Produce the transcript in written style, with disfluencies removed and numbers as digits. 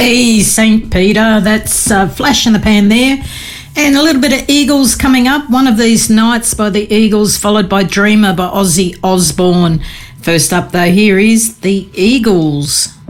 Hey, St. Peter, that's flash in the pan there. And a little bit of Eagles coming up. One of These Nights by the Eagles, followed by Dreamer by Ozzy Osbourne. First up, though, here is the Eagles.